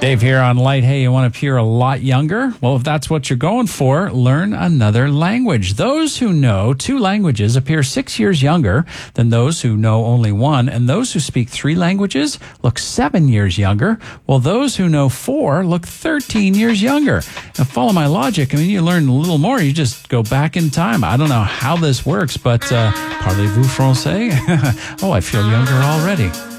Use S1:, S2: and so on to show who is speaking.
S1: Dave here on Light. Hey, you want to appear a lot younger? Well, if that's what you're going for, learn another language. Those who know 2 languages appear 6 years younger than those who know only 1, and those who speak 3 languages look 7 years younger, while those who know 4 look 13 years younger. Now, follow my logic. I mean, you learn a little more, you just go back in time. I don't know how this works, but parlez-vous français? Oh, I feel younger already.